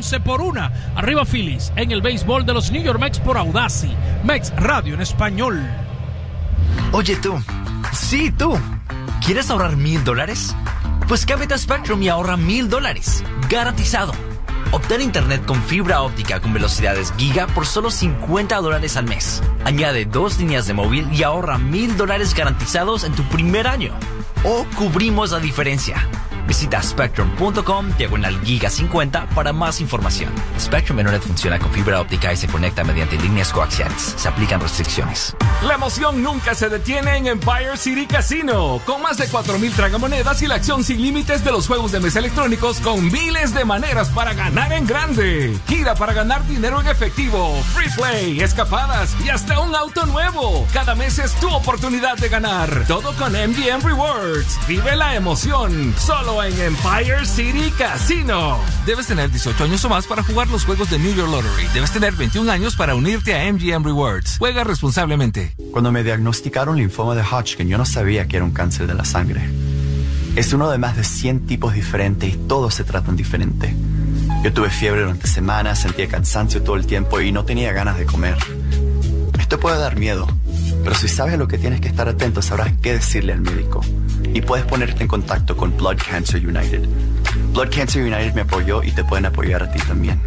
11-1. Arriba Phillies en el béisbol de los New York Mets por Audacy, Mets Radio en español. Oye tú, sí tú, ¿quieres ahorrar $1,000? Pues cámbiate a Spectrum y ahorra $1,000, garantizado. Obtén internet con fibra óptica con velocidades giga por solo $50 al mes. Añade 2 líneas de móvil y ahorra $1,000 garantizados en tu primer año. O cubrimos la diferencia. Visita spectrum.com/giga50 para más información. Spectrum Internet funciona con fibra óptica y se conecta mediante líneas coaxiales. Se aplican restricciones. La emoción nunca se detiene en Empire City Casino. Con más de 4,000 tragamonedas y la acción sin límites de los juegos de mesa electrónicos con miles de maneras para ganar en grande. Gira para ganar dinero en efectivo, free play, escapadas y hasta un auto nuevo. Cada mes es tu oportunidad de ganar. Todo con MGM Rewards. Vive la emoción. Solo en Empire City Casino. Debes tener 18 años o más para jugar los juegos de New York Lottery. Debes tener 21 años para unirte a MGM Rewards. Juega responsablemente. Cuando me diagnosticaron linfoma de Hodgkin, yo no sabía que era un cáncer de la sangre. Es uno de más de 100 tipos diferentes y todos se tratan diferente. Yo tuve fiebre durante semanas, sentía cansancio todo el tiempo y no tenía ganas de comer. Esto puede dar miedo, pero si sabes a lo que tienes que estar atento, sabrás qué decirle al médico. Y puedes ponerte en contacto con Blood Cancer United. Blood Cancer United me apoyó y te pueden apoyar a ti también.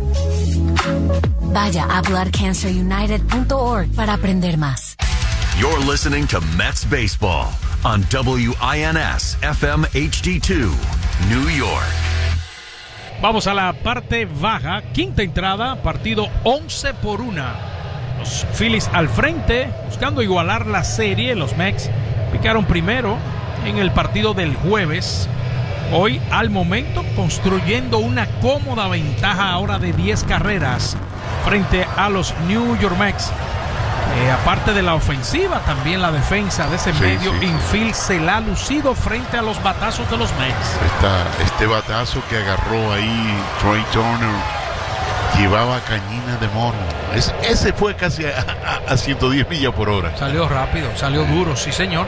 Vaya a bloodcancerunited.org para aprender más. You're listening to Mets Baseball on WINS FM HD2, New York. Vamos a la parte baja, quinta entrada, partido 11-1. Los Phillies al frente, buscando igualar la serie. Los Mets picaron primero en el partido del jueves. Hoy, al momento, construyendo una cómoda ventaja ahora de 10 carreras frente a los New York Mets. Aparte de la ofensiva, también la defensa de ese medio infield se la ha lucido frente a los batazos de los Mets. Este batazo que agarró ahí Trey Turner llevaba cañina de mono. Ese fue casi a 110 millas por hora. Salió rápido, salió duro, sí señor.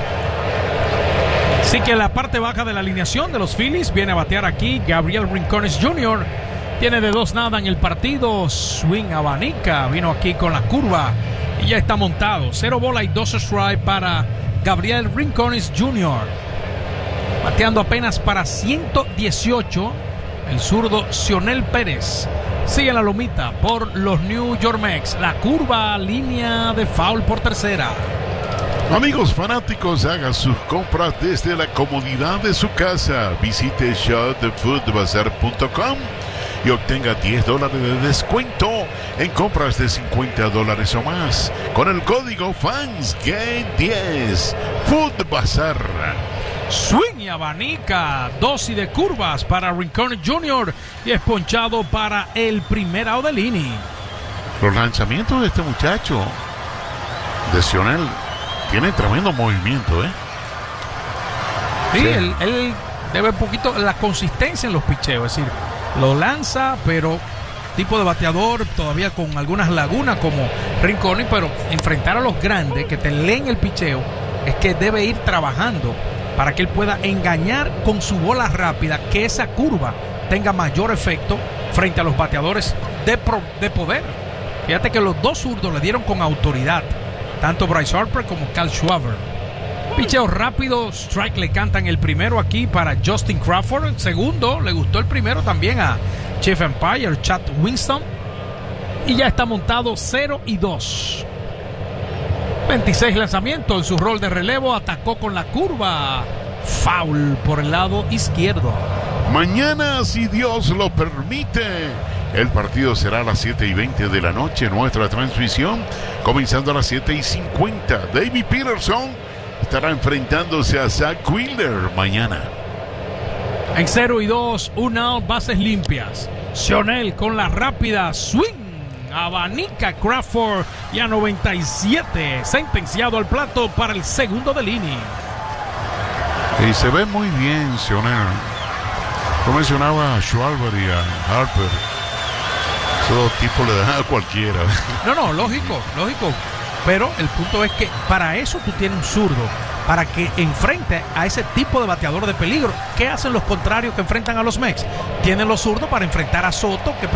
Así que la parte baja de la alineación de los Phillies viene a batear aquí Gabriel Rincones Jr. Tiene de 2-0 en el partido. Swing abanica, vino aquí con la curva y ya está montado. 0 bola y 2 strike para Gabriel Rincones Jr. Bateando apenas para 118 el zurdo Cionel Pérez. Sigue la lomita por los New York Mets. La curva, línea de foul por tercera. Amigos fanáticos, haga sus compras desde la comodidad de su casa. Visite shopthefoodbazar.com y obtenga $10 de descuento en compras de $50 o más con el código FANSGAME10. Food Bazar. Swing y abanica, dosis de curvas para Rincones Jr. y es ponchado para el primer out del inning. Los lanzamientos de este muchacho, de Cionel, tiene tremendo movimiento, Sí, él debe un poquito la consistencia en los picheos, es decir, lo lanza, pero tipo de bateador todavía con algunas lagunas como Rincones, pero enfrentar a los grandes que te leen el picheo es que debe ir trabajando para que él pueda engañar con su bola rápida, que esa curva tenga mayor efecto frente a los bateadores de poder. Fíjate que los dos zurdos le dieron con autoridad, tanto Bryce Harper como Kyle Schwarber. Picheo rápido, strike le cantan el primero aquí para Justin Crawford. El segundo, le gustó el primero también a Chief Empire, Chad Winston. Y ya está montado 0-2. 26 lanzamientos en su rol de relevo. Atacó con la curva. Foul por el lado izquierdo. Mañana, si Dios lo permite, el partido será a las 7:20 de la noche. Nuestra transmisión comenzando a las 7:50. David Peterson estará enfrentándose a Zach Wheeler mañana. En 0-2, un out, bases limpias. Cionel con la rápida swing. Abanica Crawford y a 97. Sentenciado al plato para el segundo del inning. Y se ve muy bien, Cionel. Yo mencionaba a Schwarber y a Harper. Esos dos tipos le dan a cualquiera. No, lógico. Pero el punto es que para eso tú tienes un zurdo, para que enfrente a ese tipo de bateador de peligro. ¿Qué hacen los contrarios que enfrentan a los Mets? Tienen los zurdos para enfrentar a Soto, que